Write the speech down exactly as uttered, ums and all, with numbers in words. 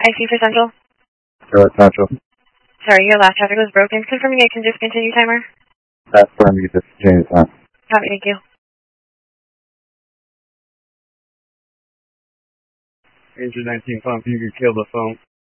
I C for Central. Charlotte Central. Sorry, your last traffic was broken. Confirming I can discontinue timer. That's where I'm going to discontinue the time. Copy, thank you. Ranger nineteen pump, you can kill the phone.